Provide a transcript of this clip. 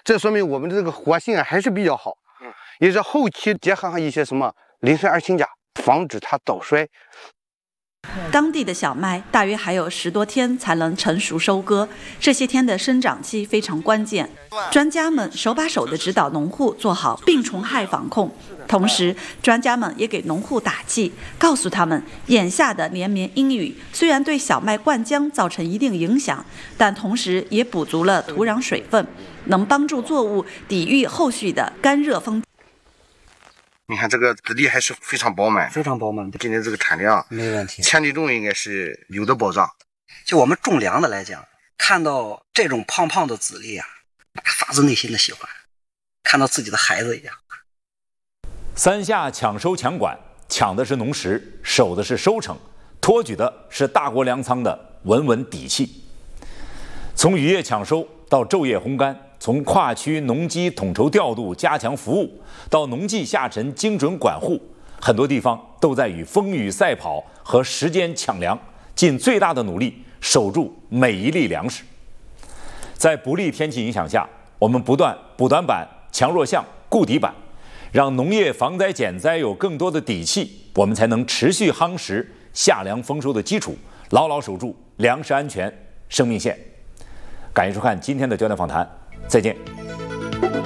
这说明我们的这个活性还是比较好。也是后期结合上一些什么磷酸二氢钾，防止它早衰。 当地的小麦大约还有10多天才能成熟收割，这些天的生长期非常关键。专家们手把手地指导农户做好病虫害防控，同时专家们也给农户打气，告诉他们，眼下的连绵阴雨虽然对小麦灌浆造成一定影响，但同时也补足了土壤水分，能帮助作物抵御后续的干热风。 你看这个籽粒还是非常饱满， 非常饱满。 今年这个产量没问题， 前体重应该是有的保障。 就我们种粮的来讲，看到这种胖胖的籽粒啊，发自内心的喜欢，看到自己的孩子一样。 三下抢收抢管，抢的是农时，守的是收成，托举的是大国粮仓的稳稳底气。从雨夜抢收到昼夜烘干，从跨区农机统筹调度加强服务，到农技下沉精准管护，很多地方都在与风雨赛跑和时间抢粮，尽最大的努力守住每一粒粮食。在不利天气影响下，我们不断补短板、强弱项、固底板，让农业防灾减灾有更多的底气，我们才能持续夯实夏粮丰收的基础，牢牢守住粮食安全、生命线。感谢收看今天的焦点访谈，再见。